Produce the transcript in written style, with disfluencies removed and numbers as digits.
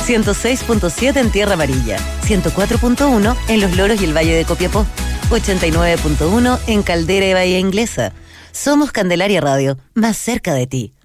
106.7 en Tierra Amarilla, 104.1 en Los Loros y el Valle de Copiapó, 89.1 en Caldera y Bahía Inglesa. Somos Candelaria Radio, más cerca de ti.